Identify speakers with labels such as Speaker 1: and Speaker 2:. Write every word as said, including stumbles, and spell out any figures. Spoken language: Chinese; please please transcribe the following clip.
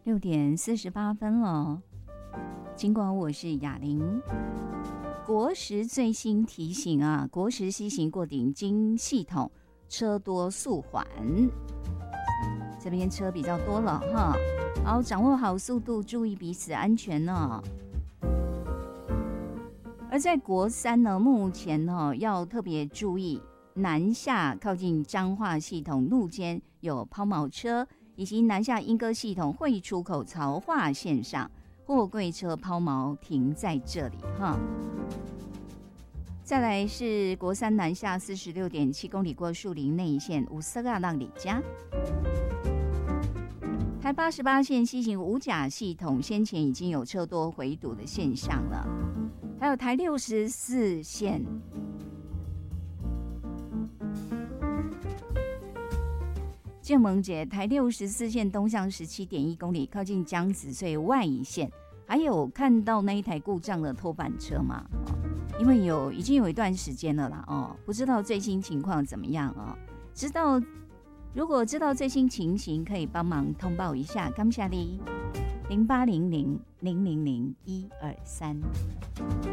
Speaker 1: 六点四十八分了。尽管我是雅玲，国时最新提醒啊，国时西行过顶金系统车多速缓，这边车比较多了哈。好，掌握好速度，注意彼此安全呢。而在国三呢，目前呢要特别注意南下靠近彰化系统路肩有抛锚车，以及南下莺歌系统会出口槽化线上货柜车抛锚停在这里哈。再来是国三南下四十六点七公里过树林内线五色啊浪里家。台八十八线西行五甲系统先前已经有车多回堵的现象了，还有台六十四线建盟节台六十四线东向十七点一公里，靠近江子穗外一线，还有看到那一台故障的拖板车吗？因为有已经有一段时间了啦哦，不知道最新情况怎么样哦。知道如果知道最新情形，可以帮忙通报一下。感谢你零八零零零零零一二三。